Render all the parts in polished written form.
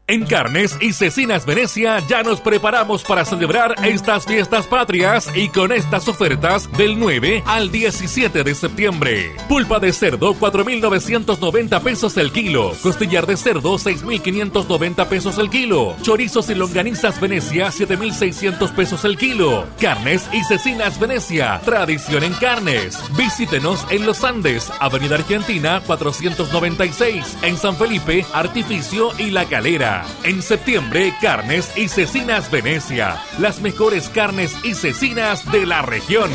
En Carnes y Cecinas Venecia ya nos preparamos para celebrar estas fiestas patrias y con estas ofertas del 9 al 17 de septiembre. Pulpa de cerdo 4.990 pesos el kilo. Costillar de cerdo 6.590 pesos el kilo. Chorizos y longanizas Venecia 7.600 pesos el kilo. Carnes y Cecinas Venecia, tradición en carnes. Visítenos en Los Andes, Avenida Argentina 496, en San Felipe, Artificio y La Calera. En septiembre, Carnes y Cecinas Venecia, las mejores carnes y cecinas de la región.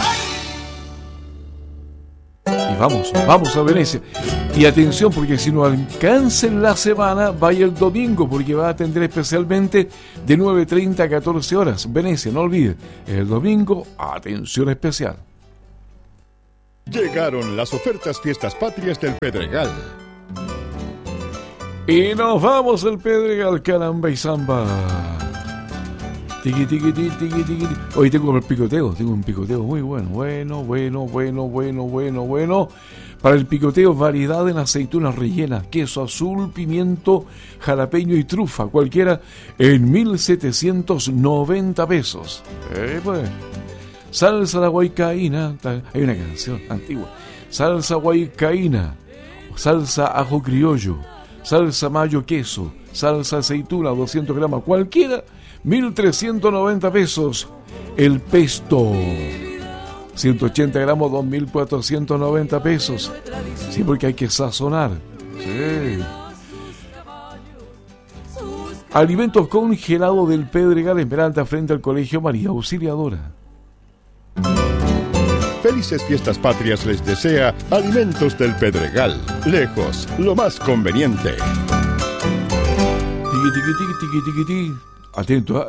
Y vamos a Venecia. Y atención, porque si no alcanza en la semana, vaya el domingo, porque va a atender especialmente de 9:30 a 14 horas. Venecia, no olvide, el domingo, atención especial. Llegaron las ofertas Fiestas Patrias del Pedregal. Y nos vamos al Pedregal, caramba y zamba. Tiqui, tiqui, tiqui, tiqui, tiqui. Hoy tengo un picoteo muy bueno. Bueno. Para el picoteo, variedad en aceitunas rellenas, queso azul, pimiento, jalapeño y trufa, cualquiera en 1.790 pesos. Pues. Salsa la huaycaína, hay una canción antigua. Salsa huaycaína, salsa ajo criollo, salsa mayo queso, salsa aceituna 200 gramos, cualquiera, 1.390 pesos. El pesto, 180 gramos, 2.490 pesos. Sí, porque hay que sazonar. Sí. Alimentos congelados del Pedregal Esmeralda frente al Colegio María Auxiliadora. Felices Fiestas Patrias les desea Alimentos del Pedregal. Lejos, lo más conveniente. Tiqui. Atento.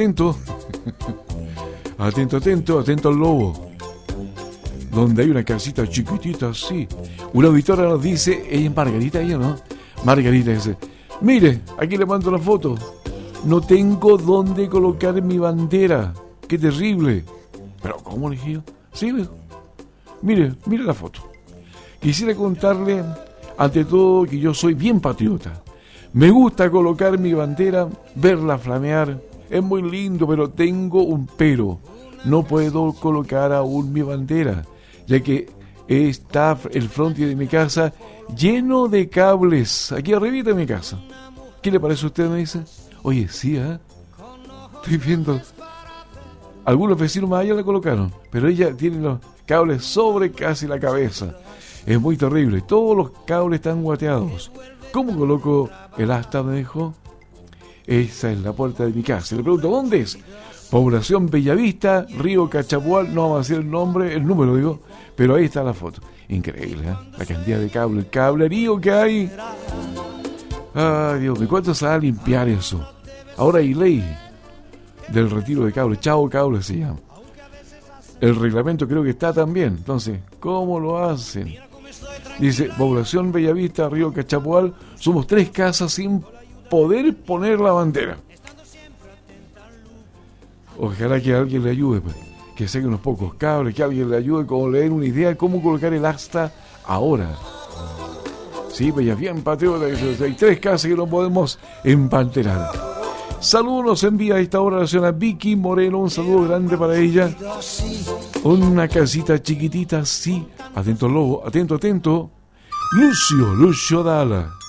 Atento al lobo. Donde hay una casita chiquitita así. Una auditora nos dice, ella es Margarita, ella no. Margarita dice, mire, aquí le mando la foto. No tengo dónde colocar mi bandera. Qué terrible. Pero ¿cómo le dije yo? Sí, mire la foto. Quisiera contarle, ante todo, que yo soy bien patriota. Me gusta colocar mi bandera, verla flamear. Es muy lindo, pero tengo un pero. No puedo colocar aún mi bandera, ya que está el frontis de mi casa lleno de cables. Aquí arribita de mi casa. ¿Qué le parece a usted? Me dice. Oye, sí, estoy viendo. Algunos vecinos más allá la colocaron, pero ella tiene los cables sobre casi la cabeza. Es muy terrible. Todos los cables están guateados. ¿Cómo coloco el asta? Me dijo. Esa es la puerta de mi casa. Le pregunto, ¿dónde es? Población Bellavista, Río Cachapual. No vamos a decir el nombre, el número digo, pero ahí está la foto. Increíble, la cantidad de cables, el cablerío que hay. Ay, Dios mío, ¿cuánto se va a limpiar eso? Ahora hay ley del retiro de cables. Chao cable se llama. El reglamento creo que está también. Entonces, ¿cómo lo hacen? Dice, población Bellavista, Río Cachapual, somos 3 casas sin poder poner la bandera. Ojalá que alguien le ayude, pues, que seque unos pocos cables, que alguien le ayude como le den una idea de cómo colocar el asta ahora. Sí, pues ya bien patriota, hay 3 casas que no podemos empanterar. Saludos nos envía a esta hora la señora Vicky Moreno, un saludo grande para ella. Una casita chiquitita, sí. Atento lobo, atento. Lucio Dala.